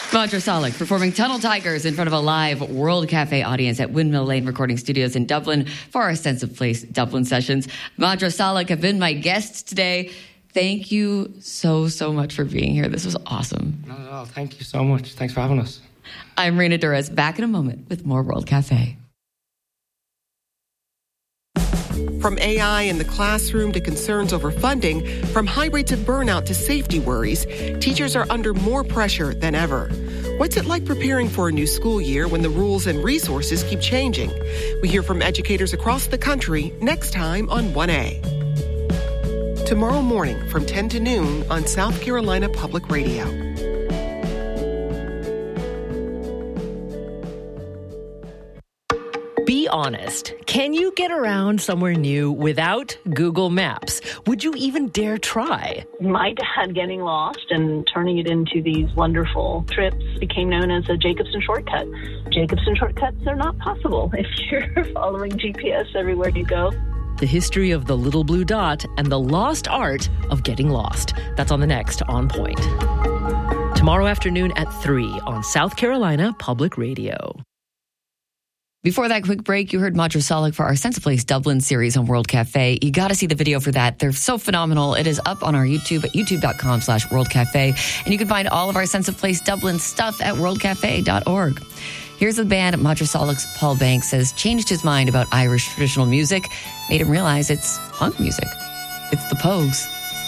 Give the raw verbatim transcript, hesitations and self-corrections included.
Madra Salik performing Tunnel Tigers in front of a live World Cafe audience at Windmill Lane Recording Studios in Dublin for our Sense of Place Dublin sessions. Madra Salik have been my guests today. Thank you so, so much for being here. This was awesome. Not at all. Thank you so much. Thanks for having us. I'm Rena Durres, back in a moment with more World Cafe. From A I in the classroom to concerns over funding, from high rates of burnout to safety worries, teachers are under more pressure than ever. What's it like preparing for a new school year when the rules and resources keep changing? We hear from educators across the country next time on one A. Tomorrow morning from ten to noon on South Carolina Public Radio. Be honest. Can you get around somewhere new without Google Maps? Would you even dare try? My dad getting lost and turning it into these wonderful trips became known as a Jacobson shortcut. Jacobson shortcuts are not possible if you're following G P S everywhere you go. The history of the little blue dot and the lost art of getting lost. That's on the next On Point. Tomorrow afternoon at three on South Carolina Public Radio. Before that quick break, you heard Madra Salik for our Sense of Place Dublin series on World Cafe. You got to see the video for that. They're so phenomenal. It is up on our YouTube at youtube.com slash World Cafe. And you can find all of our Sense of Place Dublin stuff at world cafe dot org. Here's the band. Madra Salik's Paul Banks says changed his mind about Irish traditional music, made him realize it's punk music. It's the Pogues.